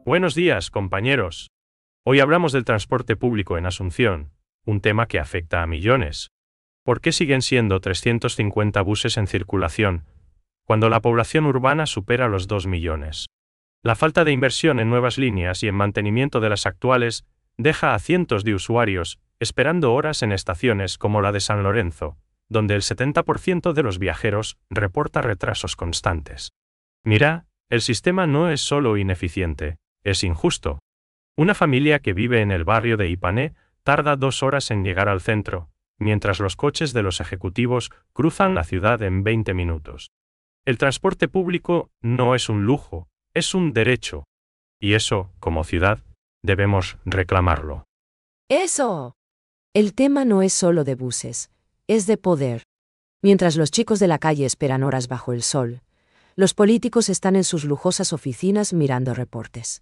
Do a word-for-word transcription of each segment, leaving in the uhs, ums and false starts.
Buenos días, compañeros. Hoy hablamos del transporte público en Asunción, un tema que afecta a millones. ¿Por qué siguen siendo trescientos cincuenta buses en circulación, cuando la población urbana supera los dos millones? La falta de inversión en nuevas líneas y en mantenimiento de las actuales deja a cientos de usuarios esperando horas en estaciones como la de San Lorenzo, donde el setenta por ciento de los viajeros reporta retrasos constantes. Mira, el sistema no es solo ineficiente, es injusto. Una familia que vive en el barrio de Ipané tarda dos horas en llegar al centro, mientras los coches de los ejecutivos cruzan la ciudad en veinte minutos. El transporte público no es un lujo, es un derecho. Y eso, como ciudad, debemos reclamarlo. ¡Eso! El tema no es solo de buses, es de poder. Mientras los chicos de la calle esperan horas bajo el sol, los políticos están en sus lujosas oficinas mirando reportes.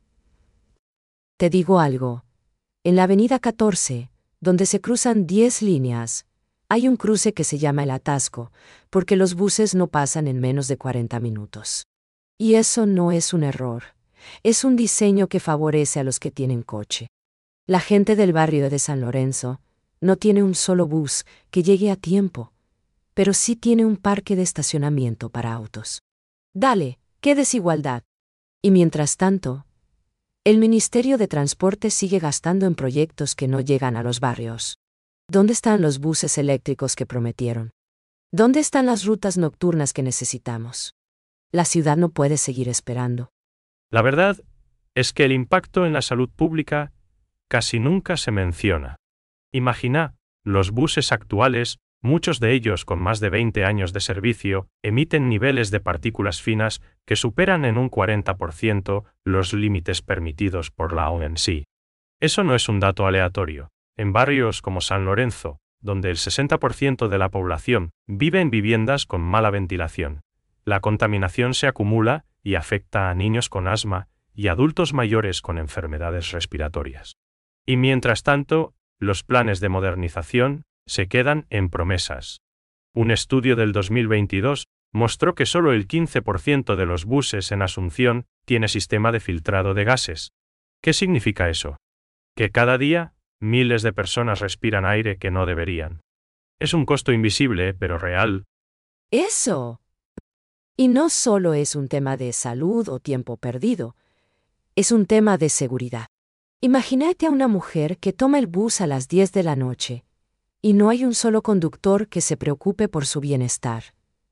Te digo algo. En la avenida catorce, donde se cruzan diez líneas, hay un cruce que se llama el atasco, porque los buses no pasan en menos de cuarenta minutos. Y eso no es un error, es un diseño que favorece a los que tienen coche. La gente del barrio de San Lorenzo no tiene un solo bus que llegue a tiempo, pero sí tiene un parque de estacionamiento para autos. Dale, qué desigualdad. Y mientras tanto, el Ministerio de Transporte sigue gastando en proyectos que no llegan a los barrios. ¿Dónde están los buses eléctricos que prometieron? ¿Dónde están las rutas nocturnas que necesitamos? La ciudad no puede seguir esperando. La verdad es que el impacto en la salud pública casi nunca se menciona. Imagina, los buses actuales, muchos de ellos con más de veinte años de servicio, emiten niveles de partículas finas que superan en un cuarenta por ciento los límites permitidos por la O M S. Eso no es un dato aleatorio. En barrios como San Lorenzo, donde el sesenta por ciento de la población vive en viviendas con mala ventilación, la contaminación se acumula y afecta a niños con asma y adultos mayores con enfermedades respiratorias. Y mientras tanto, los planes de modernización se quedan en promesas. Un estudio del dos mil veintidós mostró que solo el quince por ciento de los buses en Asunción tiene sistema de filtrado de gases. ¿Qué significa eso? Que cada día, miles de personas respiran aire que no deberían. Es un costo invisible, pero real. ¡Eso! Y no solo es un tema de salud o tiempo perdido, es un tema de seguridad. Imagínate a una mujer que toma el bus a las diez de la noche, y no hay un solo conductor que se preocupe por su bienestar.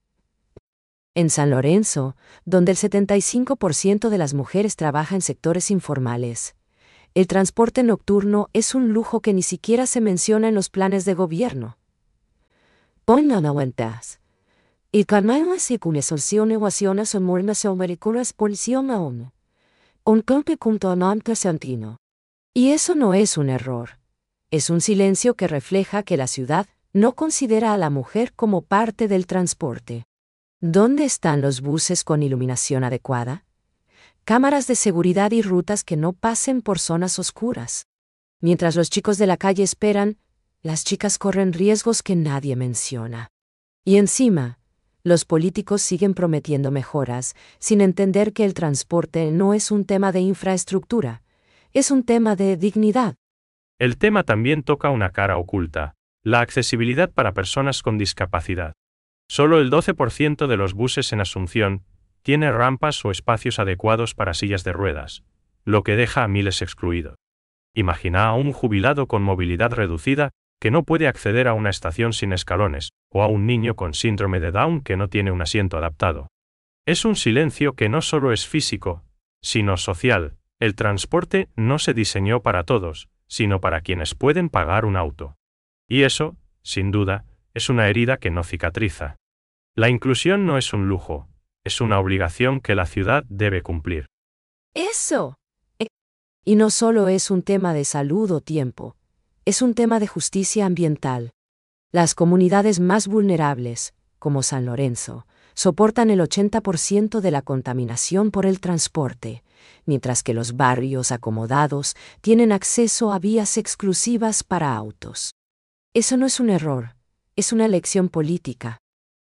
En San Lorenzo, donde el setenta y cinco por ciento de las mujeres trabaja en sectores informales, el transporte nocturno es un lujo que ni siquiera se menciona en los planes de gobierno. Pongan aguantas. Y calmándose con solución ecuaciones son mornas americanas policía aún. Un campe junto a Namca Santino. Y eso no es un error. Es un silencio que refleja que la ciudad no considera a la mujer como parte del transporte. ¿Dónde están los buses con iluminación adecuada? Cámaras de seguridad y rutas que no pasen por zonas oscuras. Mientras los chicos de la calle esperan, las chicas corren riesgos que nadie menciona. Y encima, los políticos siguen prometiendo mejoras, sin entender que el transporte no es un tema de infraestructura, es un tema de dignidad. El tema también toca una cara oculta, la accesibilidad para personas con discapacidad. Solo el doce por ciento de los buses en Asunción tiene rampas o espacios adecuados para sillas de ruedas, lo que deja a miles excluidos. Imagina a un jubilado con movilidad reducida que no puede acceder a una estación sin escalones, o a un niño con síndrome de Down que no tiene un asiento adaptado. Es un silencio que no solo es físico, sino social. El transporte no se diseñó para todos, sino para quienes pueden pagar un auto. Y eso, sin duda, es una herida que no cicatriza. La inclusión no es un lujo, es una obligación que la ciudad debe cumplir. ¡Eso! Y no solo es un tema de salud o tiempo, es un tema de justicia ambiental. Las comunidades más vulnerables, como San Lorenzo, soportan el ochenta por ciento de la contaminación por el transporte, mientras que los barrios acomodados tienen acceso a vías exclusivas para autos. Eso no es un error, es una elección política.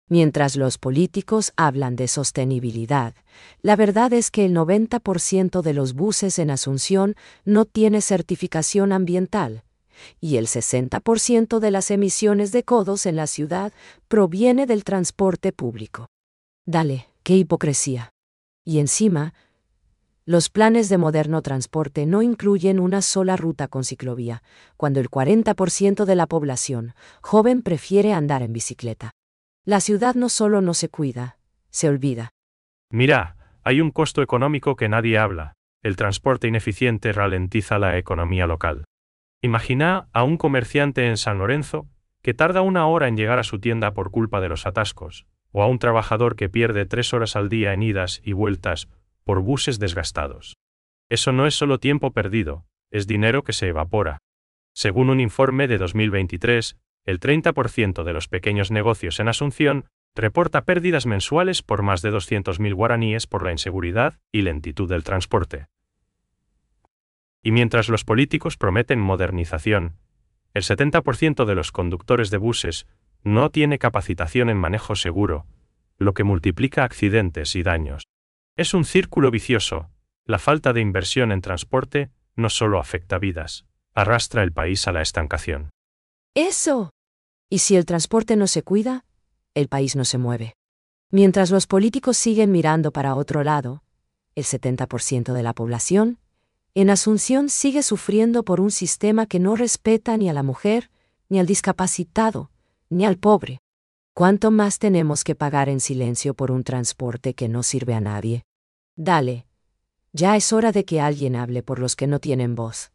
Mientras los políticos hablan de sostenibilidad, la verdad es que el noventa por ciento de los buses en Asunción no tiene certificación ambiental, y el sesenta por ciento de las emisiones de codos en la ciudad proviene del transporte público. Dale, qué hipocresía. Y encima, los planes de moderno transporte no incluyen una sola ruta con ciclovía, cuando el cuarenta por ciento de la población joven prefiere andar en bicicleta. La ciudad no solo no se cuida, se olvida. Mira, hay un costo económico que nadie habla. El transporte ineficiente ralentiza la economía local. Imagina a un comerciante en San Lorenzo que tarda una hora en llegar a su tienda por culpa de los atascos, o a un trabajador que pierde tres horas al día en idas y vueltas por buses desgastados. Eso no es solo tiempo perdido, es dinero que se evapora. Según un informe de dos mil veintitrés, el treinta por ciento de los pequeños negocios en Asunción reporta pérdidas mensuales por más de doscientos mil guaraníes por la inseguridad y lentitud del transporte. Y mientras los políticos prometen modernización, el setenta por ciento de los conductores de buses no tiene capacitación en manejo seguro, lo que multiplica accidentes y daños. Es un círculo vicioso. La falta de inversión en transporte no solo afecta vidas, arrastra el país a la estancación. ¡Eso! Y si el transporte no se cuida, el país no se mueve. Mientras los políticos siguen mirando para otro lado, el setenta por ciento de la población en Asunción sigue sufriendo por un sistema que no respeta ni a la mujer, ni al discapacitado, ni al pobre. ¿Cuánto más tenemos que pagar en silencio por un transporte que no sirve a nadie? Dale, ya es hora de que alguien hable por los que no tienen voz.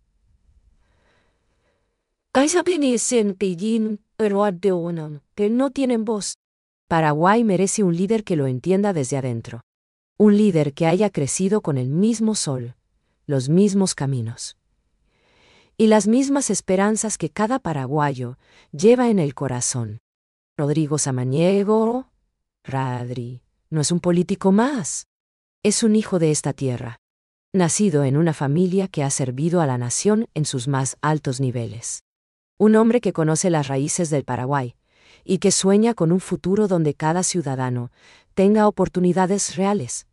Que no tienen voz. Paraguay merece un líder que lo entienda desde adentro. Un líder que haya crecido con el mismo sol, los mismos caminos y las mismas esperanzas que cada paraguayo lleva en el corazón. Rodrigo Samaniego, Radri, no es un político más. Es un hijo de esta tierra, nacido en una familia que ha servido a la nación en sus más altos niveles. Un hombre que conoce las raíces del Paraguay y que sueña con un futuro donde cada ciudadano tenga oportunidades reales.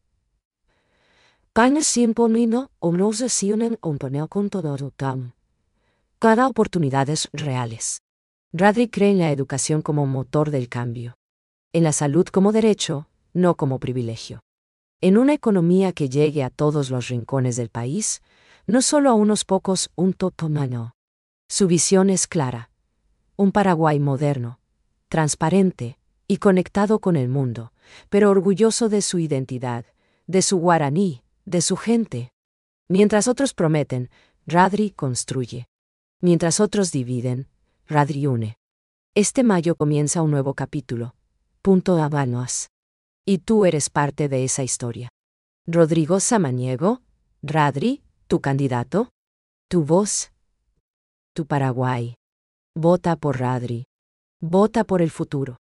Cada oportunidades reales. Radri cree en la educación como motor del cambio. En la salud como derecho, no como privilegio. En una economía que llegue a todos los rincones del país, no solo a unos pocos, un totomano. Su visión es clara. Un Paraguay moderno, transparente y conectado con el mundo, pero orgulloso de su identidad, de su guaraní, de su gente. Mientras otros prometen, Radri construye. Mientras otros dividen, Radri une. Este mayo comienza un nuevo capítulo. Punto Habanos. Y tú eres parte de esa historia. Rodrigo Samaniego, Radri, tu candidato, tu voz, tu Paraguay. Vota por Radri. Vota por el futuro.